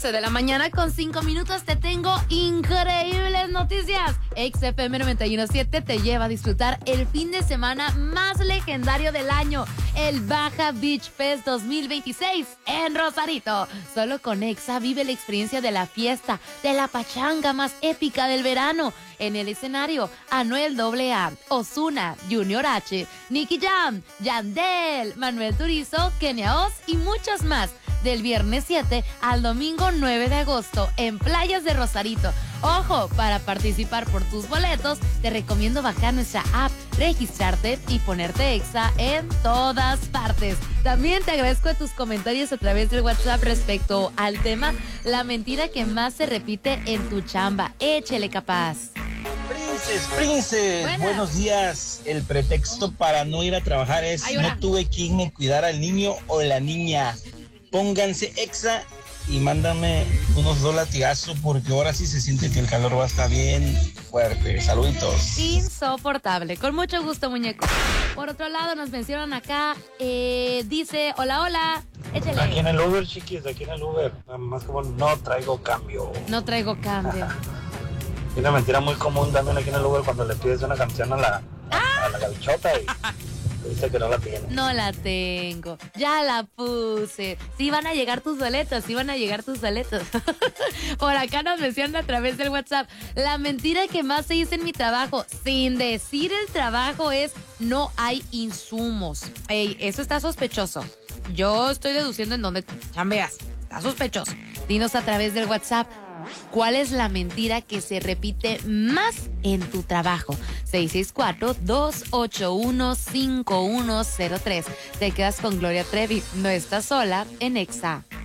11 de la mañana con 5 minutos te tengo increíbles noticias. XFM 91.7 te lleva a disfrutar el fin de semana más legendario del año, el Baja Beach Fest 2026 en Rosarito. Solo con Exa vive la experiencia de la fiesta, de la pachanga más épica del verano. En el escenario, Anuel AA, Ozuna, Junior H, Nicky Jam, Yandel, Manuel Turizo, Kenia Oz y muchos más. Del viernes 7 al domingo 9 de agosto en Playas de Rosarito. Ojo, para participar por tus boletos, te recomiendo bajar nuestra app, registrarte y ponerte Exa en todas partes. También te agradezco tus comentarios a través del WhatsApp respecto al tema, la mentira que más se repite en tu chamba. Échele capaz. Princes, buenos días. El pretexto para no ir a trabajar es no tuve quien me cuidara al niño o la niña. Pónganse Exa y mándame unos 2 latigazos porque ahora sí se siente que el calor va a estar bien fuerte. Saluditos. Insoportable. Con mucho gusto, muñeco. Por otro lado, nos mencionan acá, dice, hola, échale. Aquí en el Uber, chiquis, aquí en el Uber. Nada más como no traigo cambio. No traigo cambio. Y una mentira muy común también aquí en el Uber cuando le pides una canción a la gavichota y dice que no la tiene. No la tengo, ya la puse. Sí van a llegar tus boletos, Por acá nos mencionan a través del WhatsApp, la mentira que más se dice en mi trabajo, sin decir el trabajo, es no hay insumos. Ey, eso está sospechoso. Yo estoy deduciendo en dónde chambeas. Está sospechoso. Dinos a través del WhatsApp, ¿cuál es la mentira que se repite más en tu trabajo? 664-281-5103. Te quedas con Gloria Trevi. No estás sola en Exa.